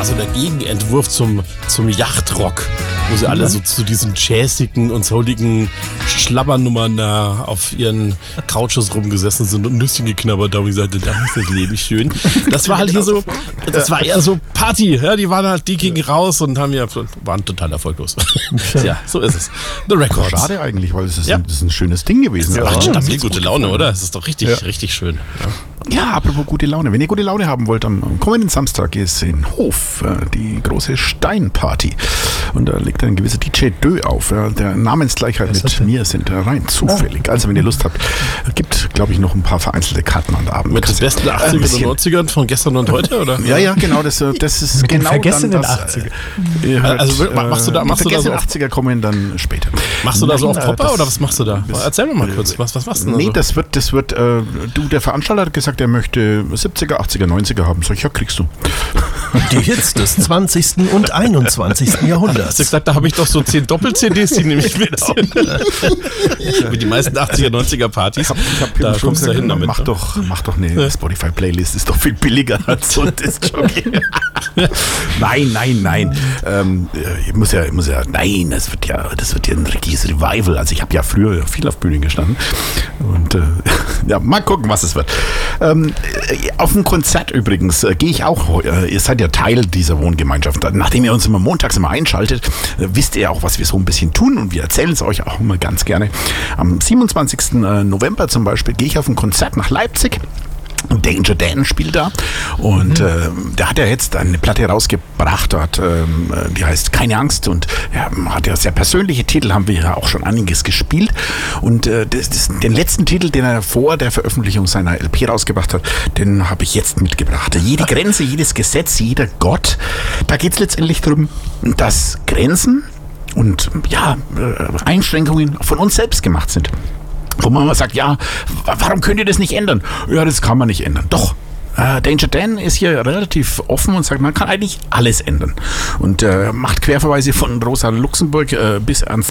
so der Gegenentwurf zum Yachtrock, wo sie alle so zu diesen jazzigen und souligen Schlabbernummern da auf ihren Couches rumgesessen sind und Nüsschen geknabbert haben und gesagt, da ist das Leben schön. Das war halt hier so, das war eher so Party, ja, die gingen raus und waren total erfolglos. Ja, so ist es. The Records. Schade eigentlich, weil das ist ein schönes Ding gewesen. Das macht stabil gute Laune, oder? Das ist doch richtig schön. Ja, apropos gute Laune. Wenn ihr gute Laune haben wollt, am kommenden Samstag ist in Hof die große Steinparty. Und da legt ein gewisser DJ Dö auf. Der Namensgleichheit mit mir sind rein zufällig. Also wenn ihr Lust habt, gibt, glaube ich, noch ein paar vereinzelte Karten an der Abend. Mit den besten 80ern und 90ern von gestern und heute, oder? Ja, genau. Das ist mit genau vergessenen dann das. 80er. Also machst du da so 80er kommen dann später. Machst du da so auf Popper oder was machst du da? Erzähl mir mal kurz, was machst du denn? Nee, das wird der Veranstalter hat gesagt, er möchte 70er, 80er, 90er haben. Sag ich, ja, kriegst du. Die Hits des 20. und 21. Jahrhunderts. Hast du gesagt, da habe ich doch so 10 Doppel-CDs, die nehme ich mit. Wie die meisten 80er, 90er Partys. Da kommst du hin damit. Mach doch eine Spotify-Playlist, ist doch viel billiger als so ein Disc-Jockey. Nein. Das wird ja ein richtiges Revival. Also ich habe ja früher viel auf Bühnen gestanden. Und mal gucken, was es wird. Auf ein Konzert übrigens gehe ich auch. Ihr seid ja Teil dieser Wohngemeinschaft. Nachdem ihr uns immer montags einschaltet, wisst ihr auch, was wir so ein bisschen tun. Und wir erzählen es euch auch immer ganz gerne. Am 27. November zum Beispiel gehe ich auf ein Konzert nach Leipzig. Danger Dan spielt da und der hat ja jetzt eine Platte rausgebracht, die heißt Keine Angst und hat ja sehr persönliche Titel, haben wir ja auch schon einiges gespielt und den letzten Titel, den er vor der Veröffentlichung seiner LP rausgebracht hat, den habe ich jetzt mitgebracht. Jede Grenze, jedes Gesetz, jeder Gott, da geht es letztendlich darum, dass Grenzen und Einschränkungen von uns selbst gemacht sind. Wo man immer sagt, ja, warum könnt ihr das nicht ändern? Ja, das kann man nicht ändern. Doch, Danger Dan ist hier relativ offen und sagt, man kann eigentlich alles ändern. Und macht Querverweise von Rosa Luxemburg bis ans